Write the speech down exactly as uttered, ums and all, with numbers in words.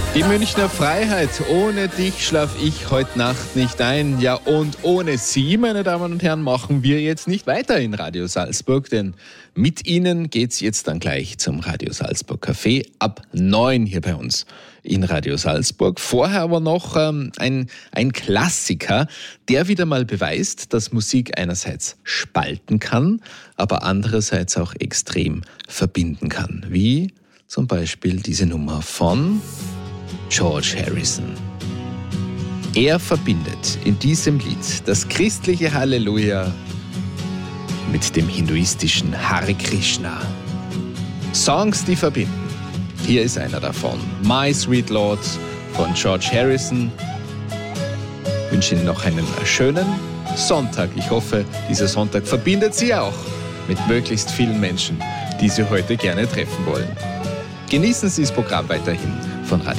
Die Münchner Freiheit. Ohne dich schlaf ich heute Nacht nicht ein. Ja, und ohne Sie, meine Damen und Herren, machen wir jetzt nicht weiter in Radio Salzburg, denn mit Ihnen geht's jetzt dann gleich zum Radio Salzburg Café ab neun hier bei uns in Radio Salzburg. Vorher aber noch ähm, ein, ein Klassiker, der wieder mal beweist, dass Musik einerseits spalten kann, aber andererseits auch extrem verbinden kann. Wie zum Beispiel diese Nummer von George Harrison. Er verbindet in diesem Lied das christliche Halleluja mit dem hinduistischen Hare Krishna. Songs, die verbinden. Hier ist einer davon. My Sweet Lord von George Harrison. Ich wünsche Ihnen noch einen schönen Sonntag. Ich hoffe, dieser Sonntag verbindet Sie auch mit möglichst vielen Menschen, die Sie heute gerne treffen wollen. Genießen Sie das Programm weiterhin von Radio